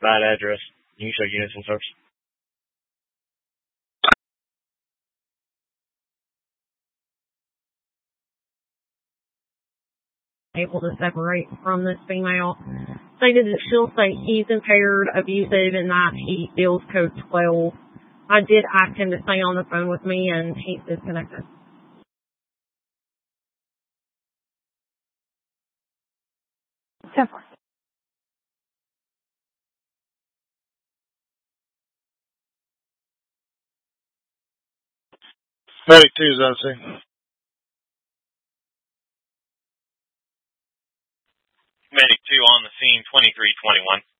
that address. You can show units and service. Able to separate from this female. Stated that she'll say he's impaired, abusive, and that he feels code 12. I did ask him to stay on the phone with me, and he's disconnected. Separate. Medic 2 is on scene. Medic 2 on the scene, 2321.